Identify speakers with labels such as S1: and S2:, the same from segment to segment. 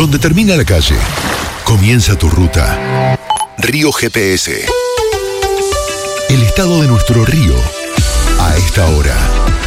S1: Donde termina la calle, comienza tu ruta. Río GPS. El estado de nuestro río a esta hora.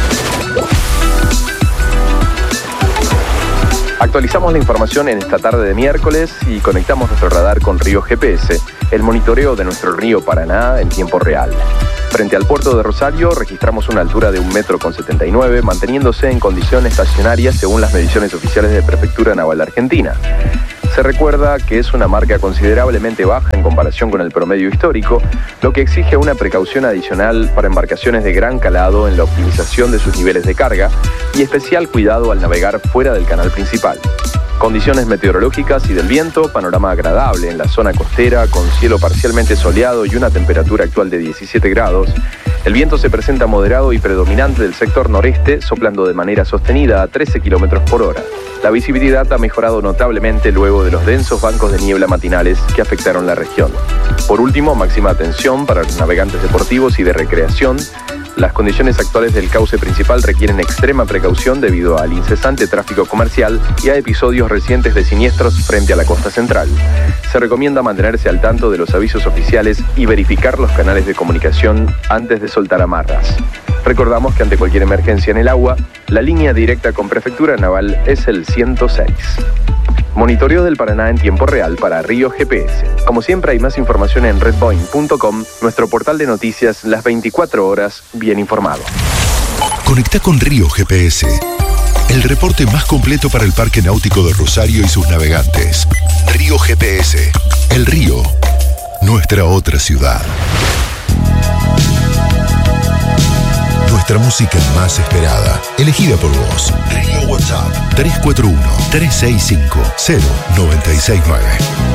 S2: Actualizamos la información en esta tarde de miércoles y conectamos nuestro radar con Río GPS, el monitoreo de nuestro río Paraná en tiempo real. Frente al puerto de Rosario registramos una altura de 1,79 m, manteniéndose en condición estacionaria según las mediciones oficiales de Prefectura Naval de Argentina. Se recuerda que es una marca considerablemente baja en comparación con el promedio histórico, lo que exige una precaución adicional para embarcaciones de gran calado en la optimización de sus niveles de carga y especial cuidado al navegar fuera del canal principal. Condiciones meteorológicas y del viento, panorama agradable en la zona costera con cielo parcialmente soleado y una temperatura actual de 17 grados. El viento se presenta moderado y predominante del sector noreste, soplando de manera sostenida a 13 km por hora. La visibilidad ha mejorado notablemente luego de los densos bancos de niebla matinales que afectaron la región. Por último, máxima atención para los navegantes deportivos y de recreación. Las condiciones actuales del cauce principal requieren extrema precaución debido al incesante tráfico comercial y a episodios recientes de siniestros frente a la costa central. Se recomienda mantenerse al tanto de los avisos oficiales y verificar los canales de comunicación antes de soltar amarras. Recordamos que ante cualquier emergencia en el agua, la línea directa con Prefectura Naval es el 106. Monitoreo del Paraná en tiempo real para Río GPS. Como siempre hay más información en redboeing.com, nuestro portal de noticias las 24 horas bien informado.
S1: Conecta con Río GPS, el reporte más completo para el Parque Náutico de Rosario y sus navegantes. Río GPS, el río, nuestra otra ciudad. Nuestra música más esperada, elegida por vos. Río WhatsApp 341-365-0969.